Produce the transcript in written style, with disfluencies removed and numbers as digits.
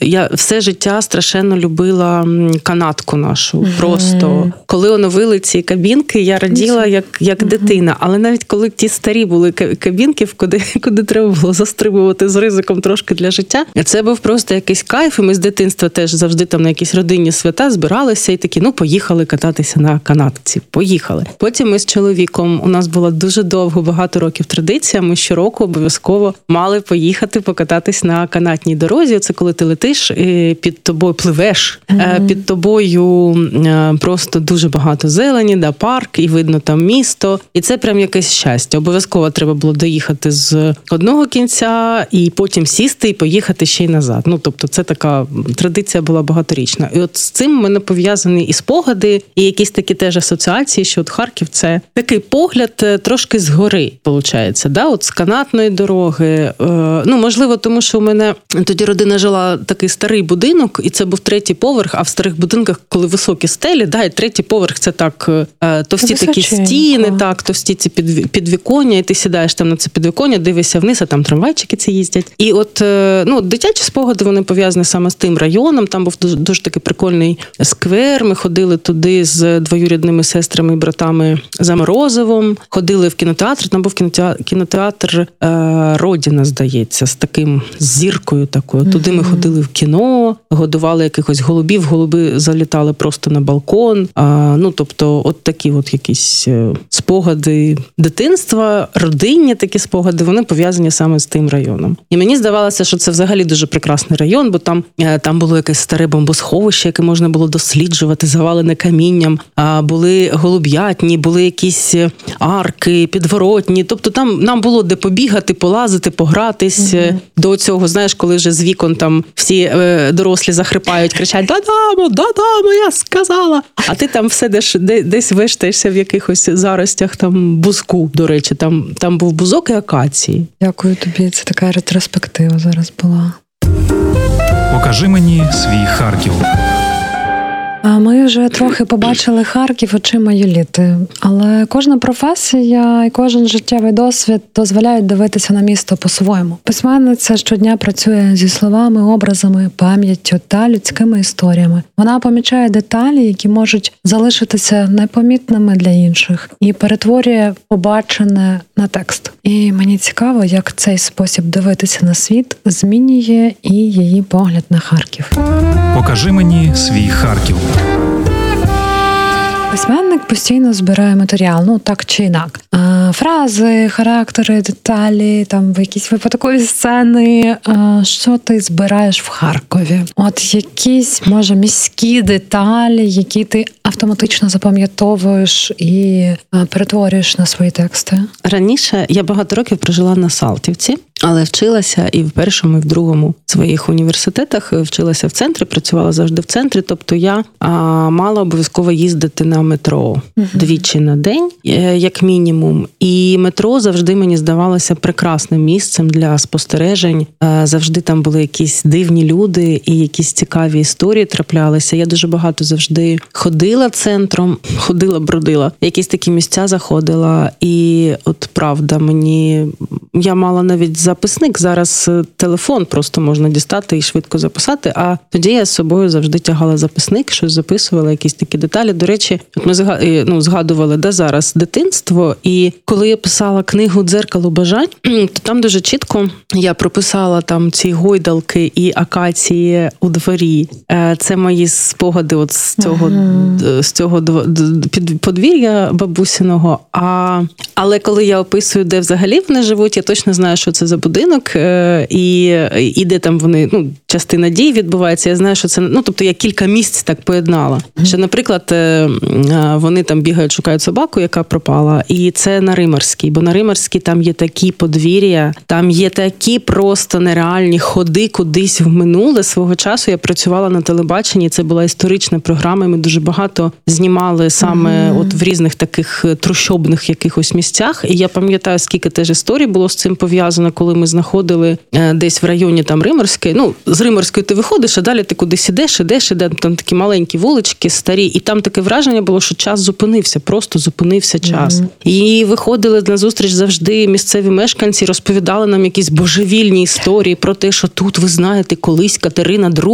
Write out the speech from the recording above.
я все життя страшенно любила канатку нашу. Просто. Коли оновили ці кабінки, я раділа як дитина. Але навіть коли ті старі були кабінки, куди треба було застрибувати з ризиком трошки для життя, це був просто якийсь кайф. І ми з дитинства теж завжди там на якісь родинні свята збиралися і такі, поїхали кататися на канатці. Поїхали. Потім ми з чоловіком, у нас була дуже довго, багато років традиція, ми щороку обов'язково мали поїхати покататись на канатній дорозі. Це коли ти летиш, під тобою пливеш, під тобою просто дуже багато зелені, парк, і видно там місто. І це прям якесь щастя. Обов'язково треба було доїхати з одного кінця і потім сісти і поїхати ще й назад. Тобто це така традиція була багаторічна. І от з цим в мене пов'язані і спогади, і якісь такі теж асоціації, що от Харків – це такий погляд трошки згори, виходить, да? От з канатної дороги. Можливо, тому що у мене тоді родина жила такий старий будинок, і це був 3-й поверх, а в старих будинках, коли високі стелі, да, і 3-й поверх – це так товсті такі стіни, так, товсті ці підвіконня, і ти сідаєш там на це підвіконня, дивишся вниз, а там трамвайчики ці їздять. І от, дитячі спогади, вони пов'язані саме з тим районом, там був дуже такий прикольний сквер, ми ходили туди з двоюрідними сестрами і братами за Морозовом, ходили в кінотеатр, там був кінотеатр Родіна, здається, з таким зіркою такою. Туди ми ходили в кіно, годували якихось голубів, голуби залітали просто на балкон. Тобто, от такі от якісь спогади дитинства, родинні такі спогади, вони пов'язані саме з тим районом. І мені здавалося, що це взагалі дуже прекрасний район, бо там було якесь старе бомбосховище, яке можна було досліджувати, завалене камінням, були голуб'ятні, були якісь арки, підворотні. Тобто там нам було де побігати, полазити, погратись. До цього, знаєш, коли вже з вікон там всі дорослі захрипають, кричать «Да-дамо, я сказала!» А ти там все десь вештаєшся в якихось заростях, там бузку, до речі, там був бузок і акації. Дякую тобі, це така ретроспектива зараз була. Покажи мені свій Харків. Ми вже трохи побачили Харків очима Юліти, але кожна професія і кожен життєвий досвід дозволяють дивитися на місто по-своєму. Письменниця щодня працює зі словами, образами, пам'яттю та людськими історіями. Вона помічає деталі, які можуть залишитися непомітними для інших, і перетворює побачене на текст. І мені цікаво, як цей спосіб дивитися на світ змінює і її погляд на Харків. Покажи мені свій Харків. Письменник постійно збирає матеріал, так чи інак. Фрази, характери, деталі, там якісь випадкові сцени. Що ти збираєш в Харкові? От якісь, може, міські деталі, які ти автоматично запам'ятовуєш і перетворюєш на свої тексти? Раніше я багато років прожила на Салтівці, але вчилася і в першому, і в другому своїх університетах, вчилася в центрі, працювала завжди в центрі, тобто я мала обов'язково їздити на метро двічі на день, як мінімум. І метро завжди мені здавалося прекрасним місцем для спостережень. Завжди там були якісь дивні люди і якісь цікаві історії траплялися. Я дуже багато завжди ходила центром, бродила, в якісь такі місця заходила. І от правда, я мала навіть записник, зараз телефон просто можна дістати і швидко записати, а тоді я з собою завжди тягала записник, щось записувала, якісь такі деталі. До речі, от ми згадували, зараз дитинство, і коли я писала книгу «Дзеркало бажань», то там дуже чітко я прописала там ці гойдалки і акації у дворі. Це мої спогади от з цього подвір'я бабусиного. Але коли я описую, де взагалі вони живуть, я точно знаю, що це за будинок, і де там вони, частина дій відбувається. Я знаю, що це, тобто я кілька місць так поєднала. Що, наприклад, вони там бігають, шукають собаку, яка пропала, і це на Римарській, бо на Римарській там є такі подвір'я, там є такі просто нереальні ходи кудись в минуле. Свого часу я працювала на телебаченні, це була історична програма, і ми дуже багато знімали саме от в різних таких трущобних якихось місцях, і я пам'ятаю, скільки теж історій було з цим пов'язано, коли ми знаходили десь в районі там Римарської, з Римарської ти виходиш, а далі ти кудись ідеш, там такі маленькі вулички, старі, і там таке враження було, що час зупинився, просто зупинився час. І виходили на зустріч завжди місцеві мешканці, розповідали нам якісь божевільні історії про те, що тут, ви знаєте, колись Катерина II